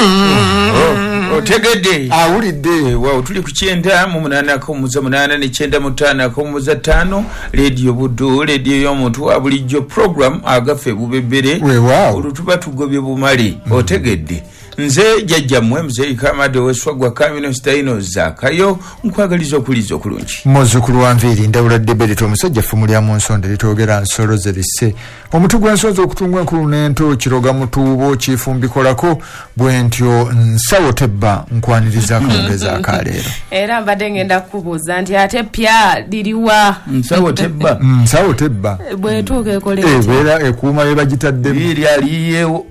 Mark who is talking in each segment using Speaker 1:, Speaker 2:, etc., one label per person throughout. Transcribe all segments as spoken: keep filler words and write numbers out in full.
Speaker 1: otegedde
Speaker 2: awulidde
Speaker 1: wa tuli ku kyenda mu munana ko muza munana ne kyenda mutana ko muza tano radio Buddu radio y'omuntu wa bulijjo program agafe bubebere olutuba tugobye bumali otegedde nze jajjamwe mzee Kamade weswagwa kamino staino zakayo nkwagalizo kulizo kulungi
Speaker 2: muzukulu wanviri ndawula debere to musajja fumuli ya monsonde litogera nsoro zerise omutugwa nsonzo okutungwa enkulu n'ento kiroga mutubo kifumbikolako bwentyo nsawo tebba nkwaniriza akongeza akalero
Speaker 3: era mbadde ngenda kubuuza nti ate pya liriwa
Speaker 1: nsawo tebba
Speaker 2: nsawo tebba
Speaker 3: bwetuuka ekole
Speaker 2: ebeera ekuuma bye bagitaddemu
Speaker 1: biri aliyewo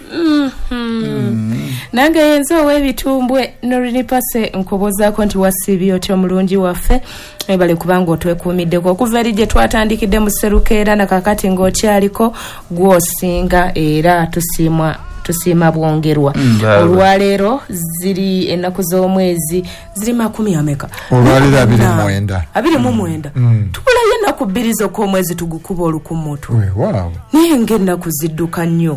Speaker 3: nange yenzo ow'ebitumbwe norinipase nkubuuzaako nti wasibye otyo omulungi waffe ebale kubanga otwekuumiddeko okuva eri gye twatandikidde mu Sserukeera na kakati ng'okyaliko gwosinga era tusiimwa tusiima bwongerwa olwaleero ziri ennaku z'omwezi ziri makumi ameka
Speaker 2: olwaleero abiri mu mwenda
Speaker 3: abiri mu mwenda tubulayo ennaku bbiri zokka omwezi tugukuba olukumutu naye ng'ennaku zidduka nnyo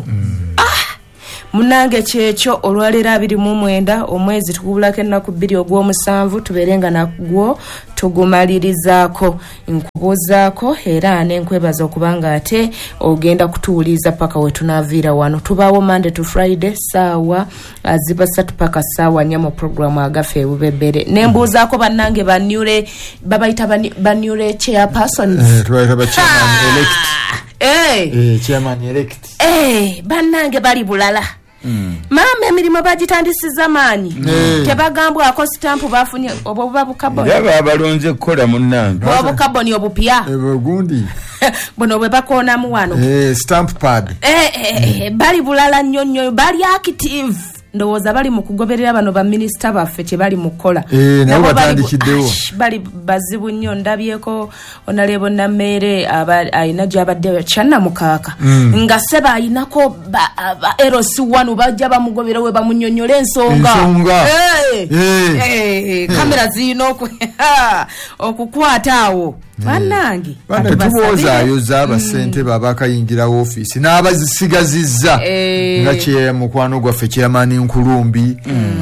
Speaker 3: munange kyekyo olwaleero abiri mu mwenda omwezi tukubulako ennaku bbiri ogw'omusanvu tubeerenga nagwo tugumalirizaako nkubuuzaako era nenkwebaza okubanga ate ogenda kutuwuliza paka we tunaaviira wano tubaawo Monday to Friday saawa ziba ssatu paka saawa nnya mu programu agafe ebubebere nembuuzaako bannange banyule babayita banyule chairperson
Speaker 2: tubayita ba chairman elect
Speaker 3: eh
Speaker 2: chairman elect
Speaker 3: eh bannange bali bulala Mm. Mama emirimu bagitandisiza maanyi mm. tebagambwako stampu bafunye obwo buba bukaboni
Speaker 1: yaba abalonze kukola munnange
Speaker 3: obwo bukaboni obupya
Speaker 2: ebugundi
Speaker 3: bono bwe bakoonamu wano
Speaker 2: eh stamp pad
Speaker 3: eh, eh, eh bali bulala nnyo nnyo bali active ndowooza bali mu kugoberera bano ba minisita baffe kye bali mu kukola
Speaker 2: eh nabo batandikiddewo
Speaker 3: bali bazibu nnyo ndabyeko onalebo na mere ayina gyabadde kyanna mukaaka mm. nga seba ayinako L C one bajja bamugobera we bamunnyonnyola ensonga
Speaker 2: eh
Speaker 3: eh kamera zino okukwata awo bannange
Speaker 2: bana tubozaayo zaba sente babakayingira office n'abazisigazizza nga kye mukwano gwaffe chairman Nkulumbi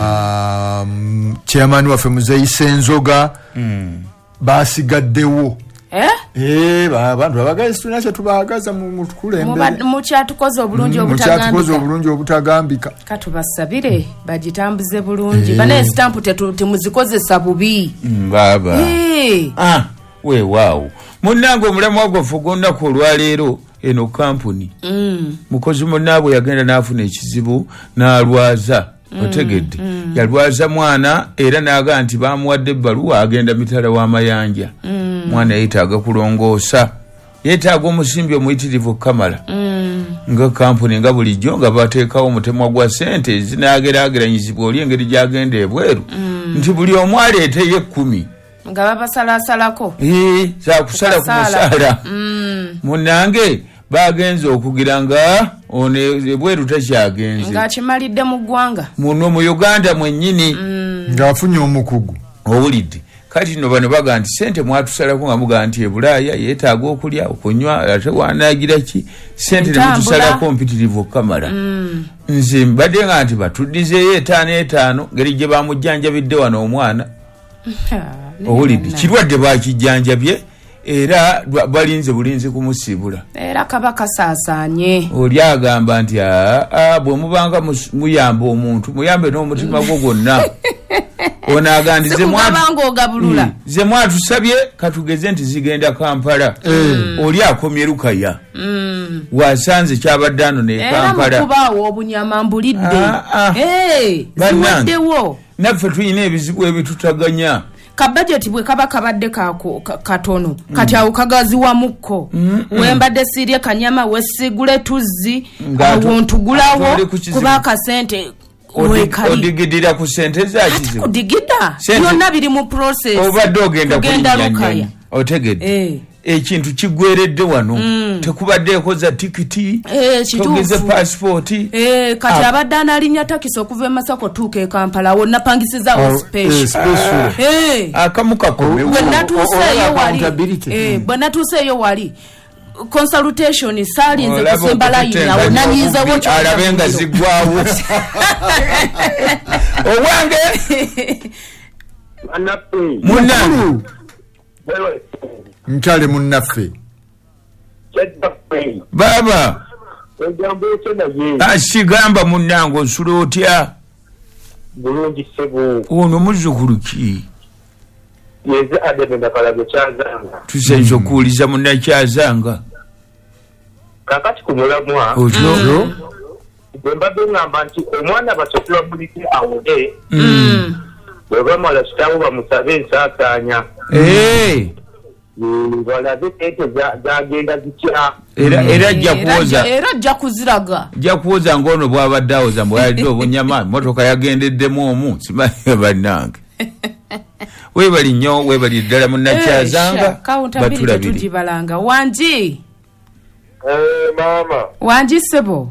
Speaker 2: um chairman waffe Muzeyi Senzoga basigaddewo
Speaker 3: eh
Speaker 2: eh abantu abagazi tunasha tubagaza mu tukulembe
Speaker 3: mu kyatukoze obulungi obutagambika
Speaker 2: mu kyatukoze obulungi obutagambika
Speaker 3: katubasabire bagitambuze bulungi bana stamp temuzikoze bubi
Speaker 1: baba
Speaker 3: eh
Speaker 1: ah we wow munango omulamu ogwo gonna ko lwaleero eno company mm. mukozi munabwe yagenda nafuna ekizibu n'alwaza mm. otegedde mm. yalwaza mwana era naga nti bamuwadde ebbaluwa agenda mitala w'amayanja mm. mwana yetaaga kulongoosa yetaaga omusimbi omuyitirivu Kamala mm. nga company nga bulijjo nga bateekawo omutemwa gwa sente zinaageraageranyizibwa oli engeri gyagenda ebweru mm. nti buli omu aleeteyo ekkumi
Speaker 3: nga babasalasalako
Speaker 1: eh za kusala kumusala mm. munange bagenze okugira nga one bweru takyagenze
Speaker 3: nga kimalidde mu ggwanga
Speaker 1: muno mu Uganda mwennyini
Speaker 3: mm.
Speaker 2: ngaafunye omukugu
Speaker 1: owulidde kati no bano baga nti sente mwatusalako nga muga nti ebulaaya yeetaaga okulya okunywa ate wanagira ki sente nemutusalako mpitirivu Kamala mm. nze mbadde nga nti batuddizeeyo etaano etaano ngeri gye bamujjanjabidde wano omwana owulidde kirwadde bakijjanjabye era balinze bulinzi kumusibula
Speaker 3: era kabaka saasaanye
Speaker 1: oli agamba nti a bwe mubanga muyamba omuntu muyambe n'omutima gwo gwonna ona agandize
Speaker 3: mwatugabulula
Speaker 1: ze mwatusabye katugeze nti zigenda Kampala oli akomye Lukaya wasanze kyabadde ano ne Kampala
Speaker 3: era mukubaawo obunyama mbulidde eh ziwaddewo
Speaker 1: naffe tuyina ebizibu ebitutaganya
Speaker 3: ka budget bwe kaba kabadde kako katono mm. kati awo kagaziwa mukko mm, mm. wembadde sirye kanyama wesigule tuzi awontugulawo kuba ka sente
Speaker 1: odigidira ku sente za kizibu
Speaker 3: odigida yonna biri mu process
Speaker 1: obadde ogenda kunyanya otegedde eh ekintu kigweredde wano mm. tekubaddeeko za tikiti
Speaker 3: eh
Speaker 1: tugeze passport
Speaker 3: eh kati ah. abadde analinya takisi okuva e Masako tuuka e Kampala wonna pangisiza oh, special
Speaker 2: eh, special
Speaker 3: eh
Speaker 1: akamuka ko
Speaker 3: bonna tuseeyo wali eh bonna tuseeyo wali consultation salinze kusemba line nawo nanyiza wocho
Speaker 1: alabenga zigwawo owange
Speaker 4: Anape.
Speaker 1: Munange.
Speaker 2: Nchale munnaffe.
Speaker 1: Baba. Asigamba munange onsula otya?
Speaker 4: Bulungi ssebo.
Speaker 1: Ono muzzukulu ki?
Speaker 4: Yeze adebe ndakalago kyazanga.
Speaker 1: Tusenze okuwuliza munnakyazanga.
Speaker 4: Kakati ku mulamwa.
Speaker 1: Otyo.
Speaker 4: Bwe mbadde ngamba nti omwana basobola buliki awude. Bwe bamala kitaawo bamusabe ensaasaanya. Balabe ente zagenda zitya.
Speaker 1: Era ajja kuwoza.
Speaker 3: Era ajja kuziraga.
Speaker 1: Ajja kuwoza ng'ono bw'abadde awoza mbu yalidde obunyama motoka yagendeddemu omu simanyi bannange. Webali nnyo webali ddala munnakyazanga batulabire.
Speaker 3: Tugibalanga Wanji.
Speaker 4: Eh mama.
Speaker 3: Wanji ssebo.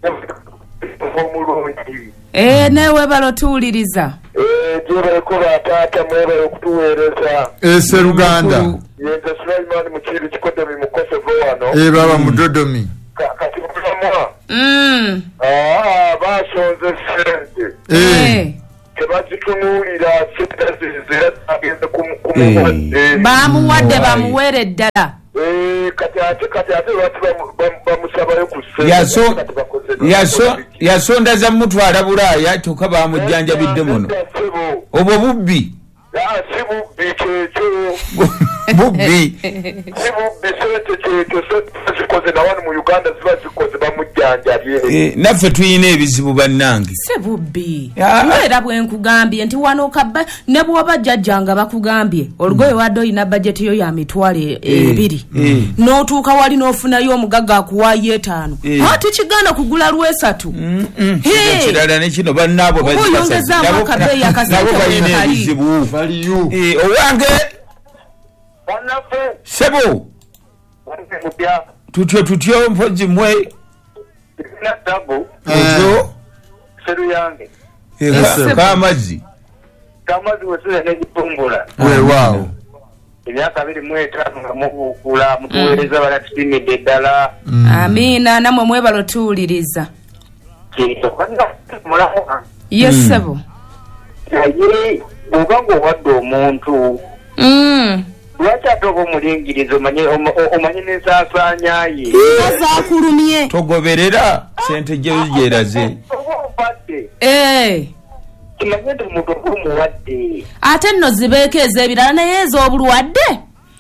Speaker 4: Omulungi.
Speaker 3: Eh newe balo tuwuliriza.
Speaker 4: Eh jere ko batata mwebe okutuweereza.
Speaker 2: Ese Luganda.
Speaker 4: Yenda Sulaiman Mukiru Kikodomi mukose vwano.
Speaker 2: Eh baba mudodomi.
Speaker 4: Kati mwa.
Speaker 3: Mm.
Speaker 4: Ah basonze sente.
Speaker 3: Eh.
Speaker 4: Tebazitunulira sente zizira agenda kumuwadde.
Speaker 3: Bamuwadde bamuwere ddala.
Speaker 4: Eh kati ate kati ate bamusabayo ku sente.
Speaker 1: Yaso yaso yasonda za mutwala Bulaaya tuka bamujjanjabidde muno. Obwo bubbi.
Speaker 4: Ya sibu bichecho.
Speaker 1: Bubbi.
Speaker 4: Sibu bisete checho sikoze na wanu mu Uganda ziba zikoze bamujjanjabye.
Speaker 1: Eh naffe tuyina ebizibu bannange.
Speaker 3: Sebubbi. Era bwe nkugambye nti wano kabba ne bwoba jjajjanga bakugambye olugoye wadde oyina budget yo ya mitwale ebiri. N'otuuka wali n'ofunayo omugagga akuwaayo etaano. Ati kiganda kugula lwesatu.
Speaker 1: Kirala ne kino bannaabo
Speaker 3: bazikasa.
Speaker 1: Nabo balina ebizibu.
Speaker 2: Valiyu.
Speaker 1: Eh owange.
Speaker 4: Wanafe.
Speaker 1: Sebo.
Speaker 4: Wanafe mupya.
Speaker 1: Tutyo tutyo mpozi mwe.
Speaker 4: Na tabu.
Speaker 1: Ozo.
Speaker 4: Seru yange.
Speaker 1: Eh kamazi.
Speaker 4: Kamazi wesile n'ekipumbula.
Speaker 2: We wow.
Speaker 4: Emyaka abiri mu etaano nga mukula mutuweereza bala tusimidde ddala.
Speaker 3: Amina namwe mwebalo tuwuliriza.
Speaker 4: Kintu kwanza mulamu.
Speaker 3: Yes sebo.
Speaker 4: Naye bw'oba ng'owadde omuntu.
Speaker 3: Mm.
Speaker 4: Lwaki ate oba omulingiriza omanye n'ensaasaanya ye.
Speaker 3: Zaakulumye.
Speaker 1: Togoberera sente gye gyeraze.
Speaker 3: Eh.
Speaker 4: Kimanye nti omuntu oba omuwadde.
Speaker 3: Ate nno zibeeko ez'ebirala naye ez'obulwadde.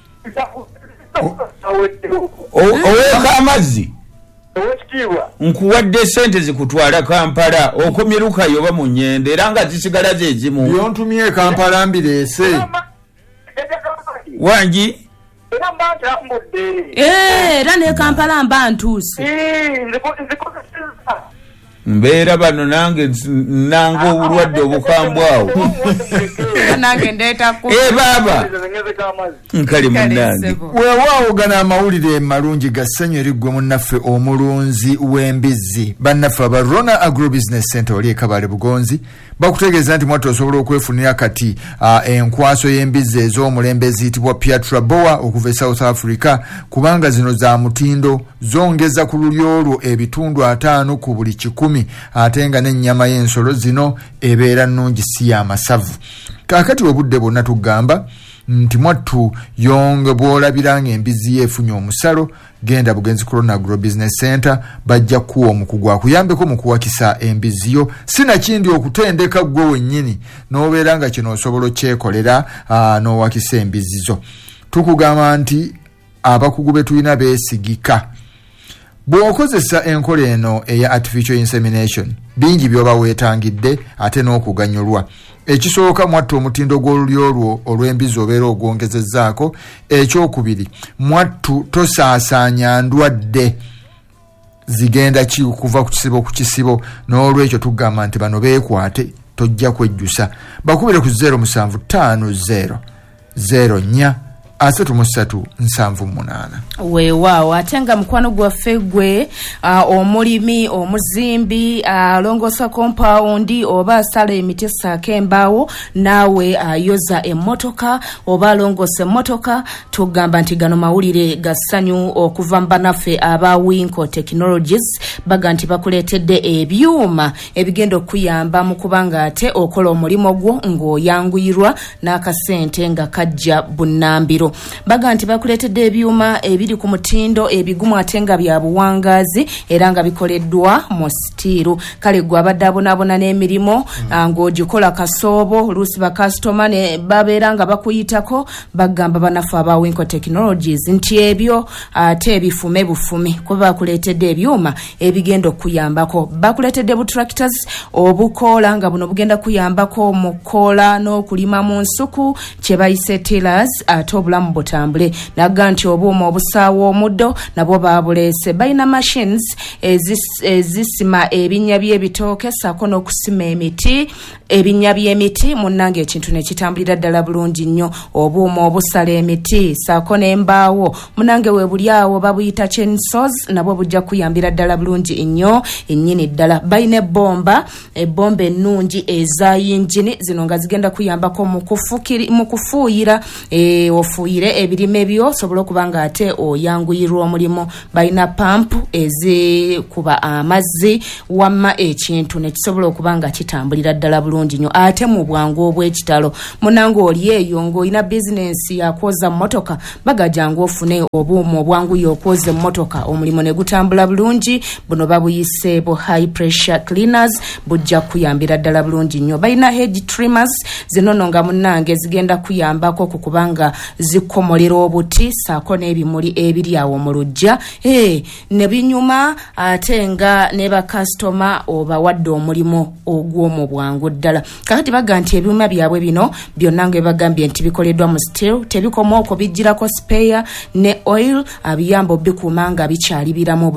Speaker 1: Oweeka amazzi.
Speaker 4: Owekitiibwa.
Speaker 1: Nkuwadde sente zikutwala Kampala okomye Lukayo oba mu Nnyende era nga zisigala ze ezimu.
Speaker 2: Byontumye Kampala mbireese.
Speaker 1: Wangi.
Speaker 4: Era mba ntambudde.
Speaker 3: Eh era ne Kampala mba ntuuse.
Speaker 4: Eh nzikozesezza.
Speaker 1: Mbeera bano nange nange obulwadde obukambwe awo.
Speaker 3: Nange ndeeta ku.
Speaker 1: Eh baba. Nkali munnange.
Speaker 2: Weewaawo gana amawulire malungi ga ssenyu eri ggwe munnaffe omulunzi w'embizzi. Bannaffe aba Rona Agro Business Center oli e Kabale Bugonzi bakutegeeza nti mwattu osobola okwefunira kati uh, enkwaso y'embizzi ez'omulembe eziyitibwa Piatra Boa okuva e South Africa kubanga zino za mutindo zongeza ku lulyo olwo ebitundu ataano ku buli kikumi ate nga n'ennyama y'ensolo zino ebeera nnungi si y'amasavu. Kaakati obudde bwonna tugamba nti mwattu yonge bw'olabiranga embizzi yeefunye omusalo genda Bugenzi Corona Agro Business Center bajja kuwa omukugu akuyambeko mu kuwakisa embizzi yo sinakindi okutendeka ggwe wennyini n'obeera nga kino osobola okyekolera n'owakisa embizzi zo. Tukugamba nti abakugu be tulina beesigika. Bw'okozesa enkola eno eya artificial insemination bingi by'oba weetangidde ate n'okuganyulwa. Ekisooka mwattu omutindo gw'olulyo olwo olw'embizzi obeera ogwongezezzaako. Ekyokubiri mwattu tosaasaanya ndwadde zigenda ki kuva ku kisibo ku kisibo n'olwekyo tugamba nti bano beekwate tojja kwejjusa. Bakubire ku zero musanvu ttaano zero zero nnya asatu mu ssatu nsanvu munaana.
Speaker 3: Weewaawo ate nga mukwano gwaffe gwe uh, omulimi omuzimbi alongosa uh, kompawundi oba asala emiti ssaako embaawo naawe ayoza uh, emmotoka oba alongosa emmotoka tugamba nti gano mawulire ga ssanyu okuva mu bannaffe aba Winco Technologies baga nti bakuleetedde ebyuma ebigenda okuyamba mu kubanga ate okola omulimu gwo ng'oyanguyirwa n'akasente nga kajja bunnambiro. Baga nti bakuleetedde ebyuma ebiri ku mutindo ebigumu ate nga bya buwangazi era nga bikoleddwa mu stiiru. Kale gwe abadde abonaabona n'emirimu mm. ng'ogikola kasoobo oluusi bakasitoma ne babeera nga bakuyitako bagamba bannaffe aba Winco Technologies nti ebyo ate ebifume bufume kuba bakuleetedde ebyuma ebigenda okuyambako. Bakuleetedde bu tractors obukoola nga buno bugenda kuyambako mu koola n'okulima mu nsuku kye bayise tillers ate obulamu butambule. Naga nti obuuma obusaawa omuddo nabwo baabuleese. Balina machines ezis, ezisima ebinnya by'ebitooke ssaako n'okusima emiti ebinnya by'emiti munnange ekintu ne kitambulira ddala bulungi nnyo. Obuuma obusala emiti ssaako n'embaawo munnange we buli awo babuyita chainsaws nabwo bujja kuyambira ddala bulungi nnyo ennyini ddala. Balina ebbomba ebbomba ennungi eza yingini zino nga zigenda kuyambako mu kufuuyira e, ofuuyire ebirime byo sobola okuba nga ate oyanguyirwa omulimu. Balina pampu ezikuba amazzi wamma ekintu ne kisobola okuba nga kitambulira ddala bulungi nnyo ate mu bwangu obw'ekitalo. Munange oli eyo ng'olina bizinensi yakwoza mmotoka bagajanga ofune obuuma obwanguyo okwoza emmotoka omulimu ne gutambula bulungi. Buno babuyise bu high pressure cleaners bujja kuyambira ddala bulungi nnyo. Balina hedge trimmers zinono nga munnange zigenda kuyambako kukubanga zikomolera obuti ssaako n'ebimuli ebiri awo mu lujja hey, ne binyuma ate nga ne bakasitoma obawadde omulimu ogw'omu bwangu ddala. Kakati baga nti ebyuma byabwe bino byonna nga bagambye nti bikoleddwa mu steel tebikomaoko bijjirako spare ne oil abiyamba obikuuma nga bikyalibiramu